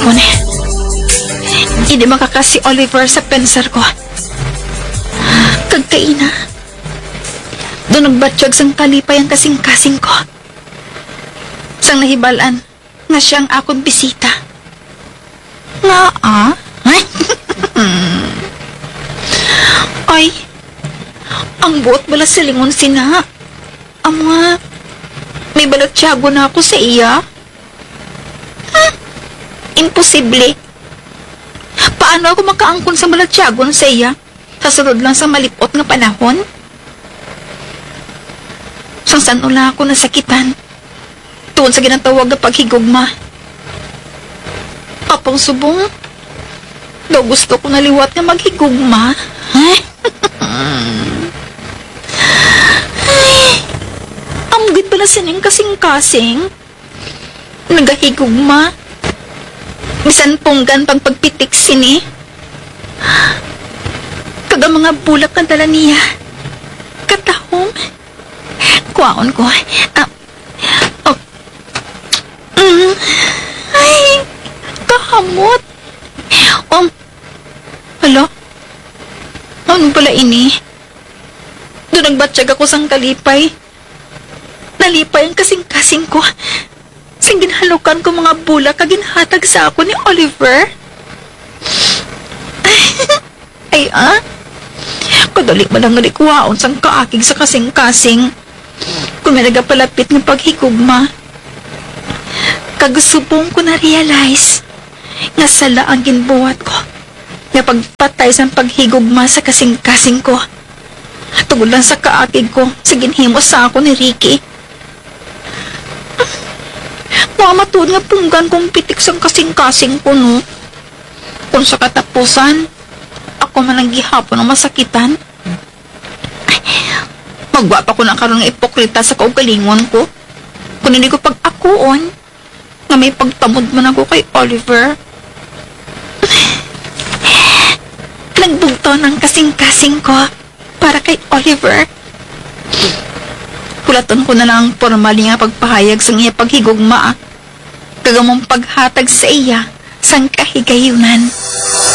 gihapon. Hindi makakasi Oliver sa pensar ko. Kagkaina. Doon nagbatsyag sang kalipay ang kasing-kasing ko. Sang nahibalan nga siyang akong bisita. Nga Ay, ang buot bala silingon sina. Ama, may balatyago na ako sa iya. Imposible. Paano ako makaangkon sa balatyagon sa iya? Sa sunod lang sa malipot nga panahon? Sang saan na ako nasakitan? Tuon sa ginatawag na paghigugma. Apang subong, daw gusto ko naliwat nga maghigugma. Amgid pala sining kasing-kasing. Nagahigugma. Bisan punggan pang pagpitik sini. Kaga mga bulak na dala niya. Katahom. Kuwaon ko. Ay, kahamot. Hala? Ano pala ini? Doon nagbatsyag ako sang kalipay. Nalipay ang kasing-kasing ko. Sing ginhalukan ko mga bulak kag ginhatag sa ako ni Oliver. Ay, kadali man ang nalikwaon sang kaakig sa kasing-kasing. Kung may nagapalapit ng paghigugma. Kagusubong ko na-realize nga sala ang ginbuhat ko nga pagpatay sa paghigugma sa kasing-kasing ko. Tungod lang sa kaakig ko sa ginhimo sa ako ni Ricky. Mamatuod nga punggan kong pitik sang kasing-kasing ko, no? Kung sa katapusan, ako man ang gihapon ang masakitan. Magwapa ko na karoon ng ipokrita sa kaugalingon ko. Kung hindi ko pag-akuon, nga may pagtamod man ako kay Oliver. Nagbugto ng kasing-kasing ko para kay Oliver. Kulaton ko na lang formal nga pagpahayag sa iya paghigugma. Kagamong paghatag sa iya sang kahigayunan.